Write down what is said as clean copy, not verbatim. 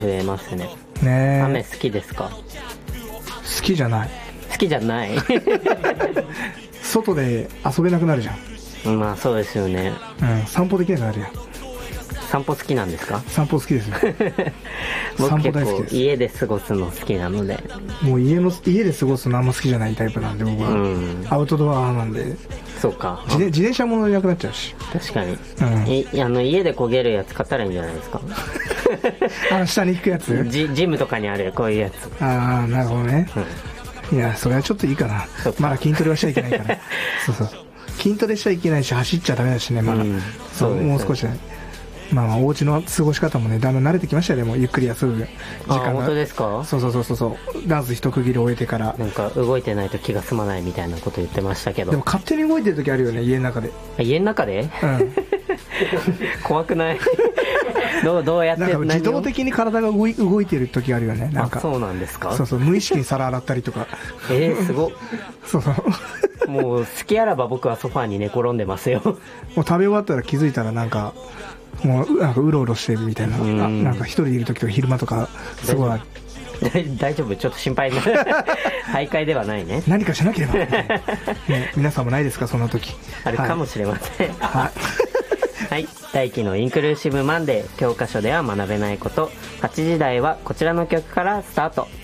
増えますね。 ねえ。 雨好きですか？ 好きじゃない。 好きじゃない。 外で遊べなくなるじゃん。 まあそうですよね。 散歩できなくなるやん。 散歩好きなんですか？ 散歩好きですよ。 僕散歩結構大好きです。 家で過ごすの好きなので。 もう家で過ごすのあんま好きじゃないタイプなんで、僕は、アウトドアなんで。 そうか。 自転車も乗れなくなっちゃうし。 確かに。家で焦げるやつ買ったらいいんじゃないですか？ 下に引くやつ？ ジムとかにあるよ、こういうやつ。 ああ、なるほどね。いや、それはちょっといいかな。まだ筋トレはしちゃいけないから。そうそう。筋トレしちゃいけないし、走っちゃダメだしね、まだ。そう、もう少しね。まあお家の過ごし方もね、だんだん慣れてきましたよね。もうゆっくり休む時間が。 本当ですか？ そう。ダンス一区切り終えてから。 なんか動いてないと気が済まないみたいなこと言ってましたけど。 でも勝手に動いてる時あるよね、家の中で。 家の中で？怖くない？どうやって？なんか自動的に体が動いてる時あるよね。なんか。 そうなんですか？ そう、無意識に皿洗ったりとか。 すごっ。 そう。 もう好きあらば僕はソファーに寝転んでますよ。 もう食べ終わったら気づいたらなんか、もうなんかうろうろしてるみたいな。なんか一人でいる時とか昼間とかすごい。 大丈夫？ちょっと心配な。徘徊ではないね。 何かしなければ。ね、皆さんもないですか、そんな時。 あるかもしれません。 はい。 大輝のインクルーシブマンデー、教科書では学べないこと。8時台はこちらの曲からスタート。